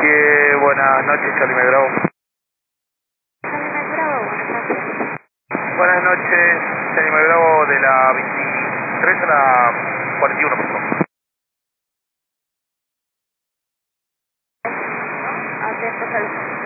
Sí, buenas noches, Charlie Bravo. Charlie Bravo, buenas noches. Buenas noches, Charlie Bravo, de la 23 a la 41, por favor. Atento, salud.